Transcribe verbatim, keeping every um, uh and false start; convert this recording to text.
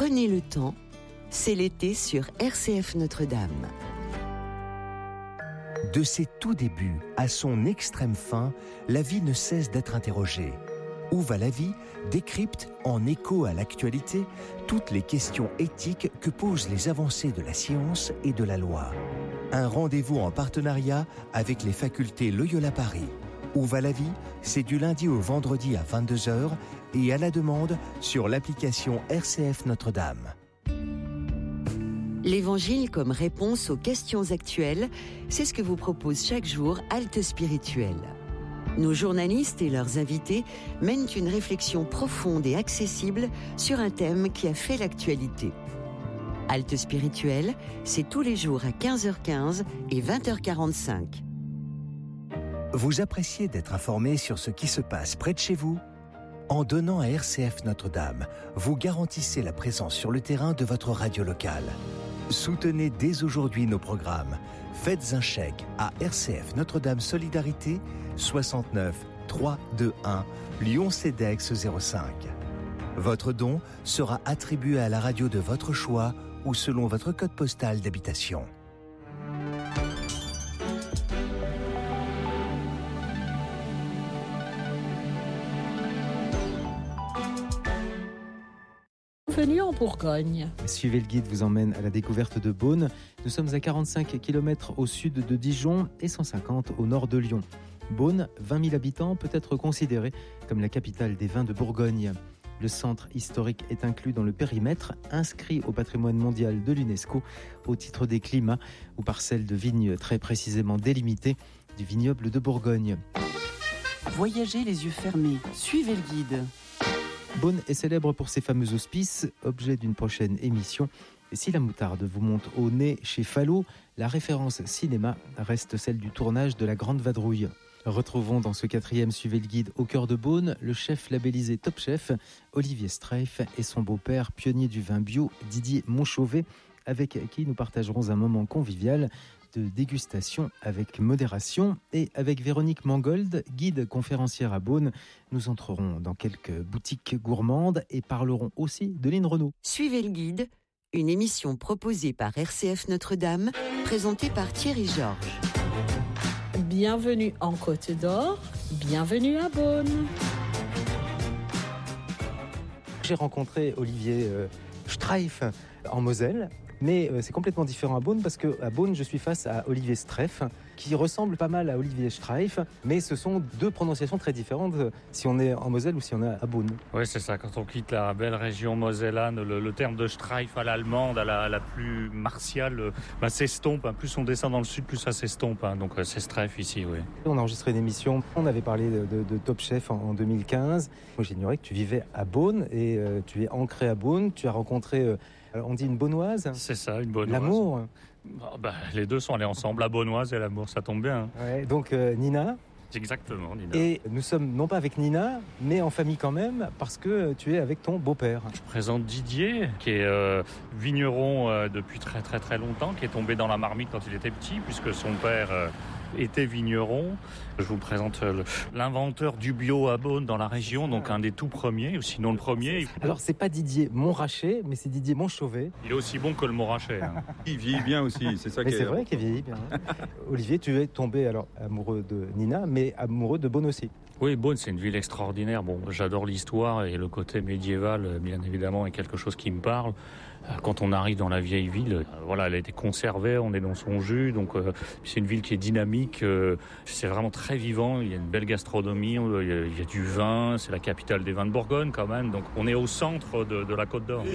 Prenez le temps, c'est l'été sur R C F Notre-Dame. De ses tout débuts à son extrême fin, la vie ne cesse d'être interrogée. Où va la vie décrypte, en écho à l'actualité, toutes les questions éthiques que posent les avancées de la science et de la loi. Un rendez-vous en partenariat avec les facultés Loyola Paris. Où va la vie? C'est du lundi au vendredi à vingt-deux heures et à la demande sur l'application R C F Notre-Dame. L'Évangile comme réponse aux questions actuelles, c'est ce que vous propose chaque jour Halte Spirituelle. Nos journalistes et leurs invités mènent une réflexion profonde et accessible sur un thème qui a fait l'actualité. Halte Spirituelle, c'est tous les jours à quinze heures quinze et vingt heures quarante-cinq. Vous appréciez d'être informé sur ce qui se passe près de chez vous? En donnant à R C F Notre-Dame, vous garantissez la présence sur le terrain de votre radio locale. Soutenez dès aujourd'hui nos programmes. Faites un chèque à R C F Notre-Dame Solidarité, soixante-neuf trois cent vingt-et-un, Lyon-Cedex zéro cinq. Votre don sera attribué à la radio de votre choix ou selon votre code postal d'habitation. Bienvenue en Bourgogne. Suivez le guide vous emmène à la découverte de Beaune. Nous sommes à quarante-cinq kilomètres au sud de Dijon et cent cinquante au nord de Lyon. Beaune, vingt mille habitants, peut être considérée comme la capitale des vins de Bourgogne. Le centre historique est inclus dans le périmètre, inscrit au patrimoine mondial de l'UNESCO au titre des climats ou parcelles de vignes très précisément délimitées du vignoble de Bourgogne. Voyagez les yeux fermés, suivez le guide. Beaune est célèbre pour ses fameux hospices, objet d'une prochaine émission. Et si la moutarde vous monte au nez chez Fallot, la référence cinéma reste celle du tournage de La Grande Vadrouille. Retrouvons dans ce quatrième Suivez le guide au cœur de Beaune, le chef labellisé Top Chef, Olivier Streif, et son beau-père, pionnier du vin bio, Didier Montchauvet, avec qui nous partagerons un moment convivial de dégustation avec modération. Et avec Véronique Mangold, guide conférencière à Beaune, nous entrerons dans quelques boutiques gourmandes et parlerons aussi de Lynn Renaud. Suivez le guide, une émission proposée par R C F Notre-Dame, présentée par Thierry Georges. Bienvenue en Côte d'Or, bienvenue à Beaune. J'ai rencontré Olivier euh, Streif en Moselle. Mais euh, c'est complètement différent à Beaune parce qu'à Beaune, je suis face à Olivier Streif, qui ressemble pas mal à Olivier Streif, mais ce sont deux prononciations très différentes euh, si on est en Moselle ou si on est à Beaune. Oui, c'est ça. Quand on quitte la belle région mosellane, le, le terme de Streif à l'allemande, à la, la plus martiale, euh, bah, s'estompe. Hein. Plus on descend dans le sud, plus ça s'estompe. Hein. Donc euh, c'est Streif ici, oui. On a enregistré une émission, on avait parlé de, de, de Top Chef en, en deux mille quinze. Moi, j'ignorais que tu vivais à Beaune et euh, tu es ancré à Beaune. Tu as rencontré... Euh, Alors on dit une Beaunoise. C'est ça, une Beaunoise. L'amour. Oh, bah, les deux sont allés ensemble, la Beaunoise et l'amour, ça tombe bien. Ouais, donc euh, Nina. Exactement, Nina. Et nous sommes non pas avec Nina, mais en famille quand même, parce que tu es avec ton beau-père. Je présente Didier, qui est euh, vigneron euh, depuis très très très longtemps, qui est tombé dans la marmite quand il était petit, puisque son père... Euh, était vigneron. Je vous présente le, l'inventeur du bio à Beaune dans la région, donc un des tout premiers, ou sinon le premier. Alors c'est pas Didier Montrachet, mais c'est Didier Montchauvet. Il est aussi bon que le Montrachet. Hein. Il vieillit bien aussi, c'est ça. Mais qui c'est est... vrai qu'il vieillit bien. Olivier, tu es tombé alors amoureux de Nina, mais amoureux de Beaune aussi. Oui, Beaune, c'est une ville extraordinaire. Bon, j'adore l'histoire et le côté médiéval, bien évidemment, est quelque chose qui me parle. Quand on arrive dans la vieille ville, voilà, elle a été conservée, on est dans son jus, donc euh, c'est une ville qui est dynamique, euh, c'est vraiment très vivant, il y a une belle gastronomie, il y a, il y a du vin, c'est la capitale des vins de Bourgogne quand même, donc on est au centre de, de la Côte d'Or.